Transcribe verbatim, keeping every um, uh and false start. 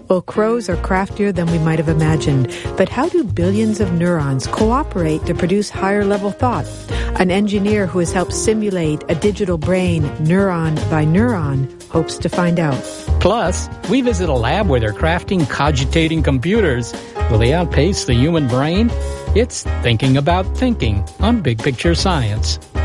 Well, crows are craftier than we might have imagined. But how do billions of neurons cooperate to produce higher-level thought? An engineer who has helped simulate a digital brain neuron by neuron hopes to find out. Plus, we visit a lab where they're crafting cogitating computers. Will they outpace the human brain? It's Thinking About Thinking on Big Picture Science.